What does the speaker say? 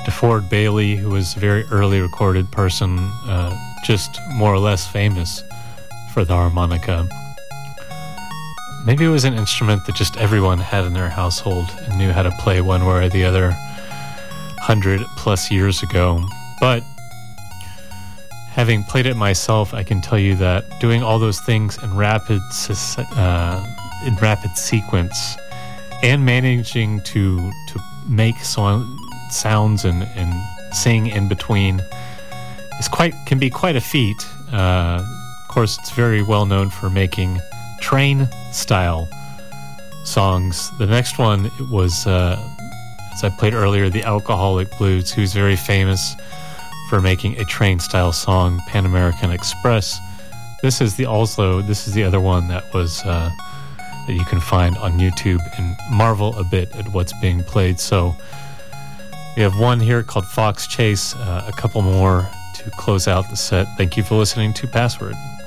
DeFord Bailey, who was a very early recorded person, just more or less famous for the harmonica. Maybe it was an instrument that just everyone had in their household and knew how to play one way or the other 100+ years ago. But having played it myself, I can tell you that doing all those things in rapid sequence and managing to make sounds and sing in between can be quite a feat. Of course, it's very well known for making train-style songs. The next one was, as I played earlier, the Alcoholic Blues, who's very famous for making a train-style song, Pan American Express. This is the other one that was that you can find on YouTube and marvel a bit at what's being played. So we have one here called Fox Chase, a couple more to close out the set. Thank you for listening to Password.